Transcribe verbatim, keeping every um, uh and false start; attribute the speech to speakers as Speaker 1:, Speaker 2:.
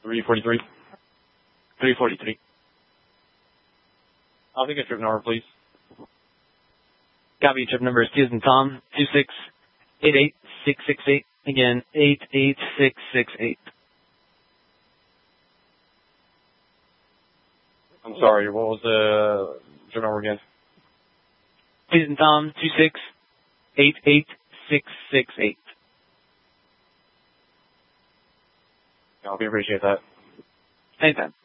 Speaker 1: three forty-three. three forty-three. I'll take a trip number, please.
Speaker 2: Copy, trip number is Susan Tom, two six eight eight six six eight. Again, eight eight six six eight.
Speaker 1: I'm sorry, what was the trip number again?
Speaker 2: Susan Tom, two six eight eight six six eight.
Speaker 1: I appreciate that.
Speaker 2: Anytime.